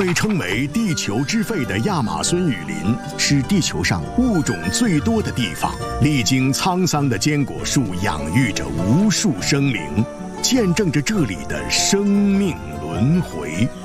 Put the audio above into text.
被称为地球之肺的亚马孙雨林是地球上物种最多的地方，历经沧桑的坚果树养育着无数生灵，见证着这里的生命轮回。